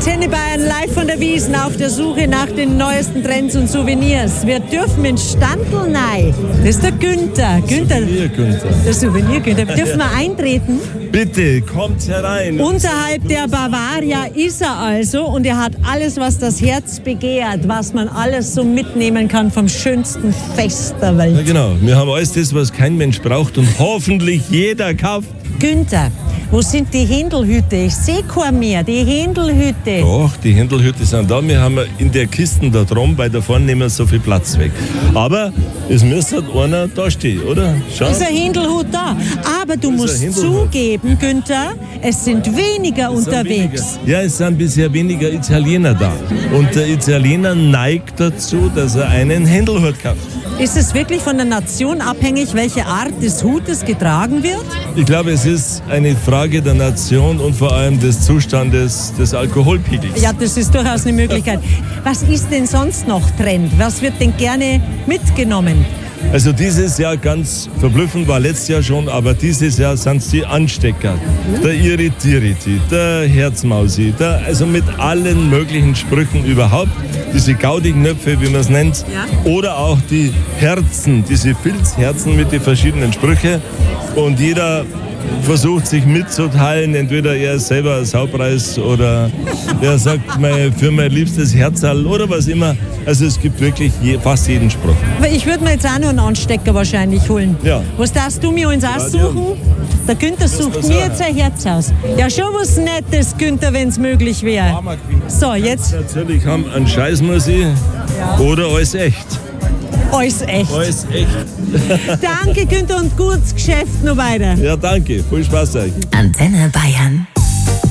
Antenne Bayern live von der Wiesn auf der Suche nach den neuesten Trends und Souvenirs. Wir dürfen in Standl rein. Das ist der Günther. Der Souvenir-Günther. Dürfen wir eintreten? Bitte, kommt herein. Unterhalb der Bavaria ist er also und er hat alles, was das Herz begehrt, was man alles so mitnehmen kann vom schönsten Fest der Welt. Ja, genau. Wir haben alles das, was kein Mensch braucht und hoffentlich jeder kauft. Günther, wo sind die Händelhüte? Ich sehe kein mehr, die Händelhüte. Doch, die Händelhüte sind da. Wir haben in der Kiste da drum, weil da vorne nehmen wir so viel Platz weg. Aber es müsste einer da stehen, oder? Schau. Ist ein Händelhut da. Aber du musst zugeben, Günther, es sind weniger unterwegs. Ja, es sind bisher weniger Italiener da. Und der Italiener neigt dazu, dass er einen Händelhut kauft. Ist es wirklich von der Nation abhängig, welche Art des Hutes getragen wird? Ich glaube, es ist eine Frage der Nation und vor allem des Zustandes des Alkoholpegels. Ja, das ist durchaus eine Möglichkeit. Was ist denn sonst noch Trend? Was wird denn gerne mitgenommen? Also dieses Jahr ganz verblüffend, war letztes Jahr schon, aber dieses Jahr sind es die Anstecker. Der Irritiriti, der Herzmausi, also mit allen möglichen Sprüchen überhaupt. Diese Gaudi-Knöpfe, wie man es nennt. Ja. Oder auch die Herzen, diese Filzherzen mit den verschiedenen Sprüchen. Und jeder versucht sich mitzuteilen, entweder er ist selber ein Saupreis oder er sagt für mein liebstes Herzerl oder was immer. Also es gibt wirklich fast jeden Spruch. Aber ich würde mir jetzt auch noch einen Anstecker wahrscheinlich holen. Ja. Was darfst du mir uns aussuchen? Der Günther sucht mir jetzt ein Herz aus. Ja, schon was Nettes, Günther, wenn es möglich wäre. So, jetzt. Natürlich haben einen Scheißmusik oder alles echt. Alles echt. Alles echt. Danke, Günther, und gutes Geschäft noch weiter. Ja, danke. Viel Spaß euch. Antenne Bayern.